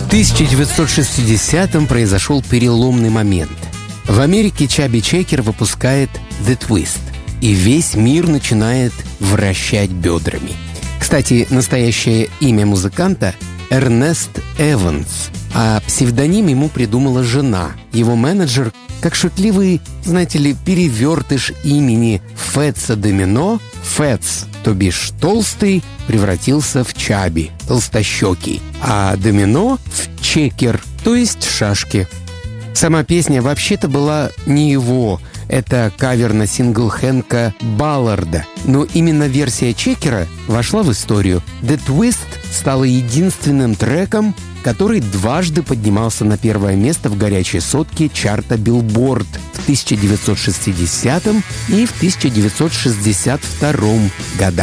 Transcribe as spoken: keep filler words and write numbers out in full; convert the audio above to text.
тысяча девятьсот шестидесятом произошел переломный момент. В Америке Чаби Чекер выпускает «The Twist», и весь мир начинает вращать бедрами. Кстати, настоящее имя музыканта — Эрнест Эванс, а псевдоним ему придумала жена, его менеджер, как шутливый, знаете ли, перевертыш имени Фетса Домино. Фетс, то бишь толстый, превратился в Чаби, толстощекий, а Домино — в Чекер, то есть шашки. Сама песня вообще-то была не его, это кавер на сингл Хэнка Балларда, но именно версия Чекера вошла в историю. «The Twist» стала единственным треком, который дважды поднимался на первое место в горячей сотке чарта Billboard в тысяча девятьсот шестидесятом и в тысяча девятьсот шестьдесят втором годах.